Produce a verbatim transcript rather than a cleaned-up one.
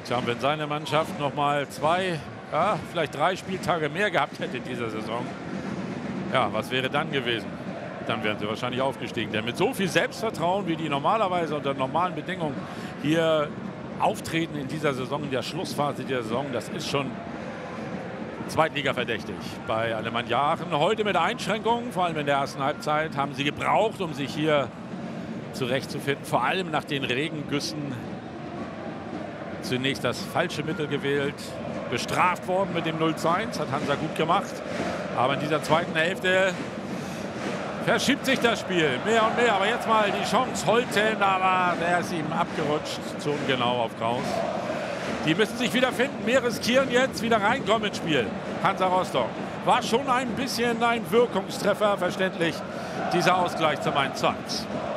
Tja, wenn seine Mannschaft noch mal zwei, ja, vielleicht drei Spieltage mehr gehabt hätte in dieser Saison, ja, was wäre dann gewesen? Dann wären sie wahrscheinlich aufgestiegen. Denn mit so viel Selbstvertrauen, wie die normalerweise unter normalen Bedingungen hier auftreten in dieser Saison, in der Schlussphase der Saison, das ist schon Zweitliga-verdächtig bei Alemannia Aachen. Heute mit Einschränkungen, vor allem in der ersten Halbzeit, haben sie gebraucht, um sich hier zurechtzufinden. Vor allem nach den Regengüssen zunächst das falsche Mittel gewählt. Bestraft worden mit dem null zu eins, hat Hansa gut gemacht. Aber in dieser zweiten Hälfte verschiebt sich das Spiel mehr und mehr. Aber jetzt mal die Chance. Holten, aber der ist ihm abgerutscht. Zu ungenau auf Kraus. Die müssen sich wieder finden. Mehr riskieren jetzt, wieder reinkommen ins Spiel. Hansa Rostock. War schon ein bisschen ein Wirkungstreffer, verständlich. Dieser Ausgleich zum eins zu eins.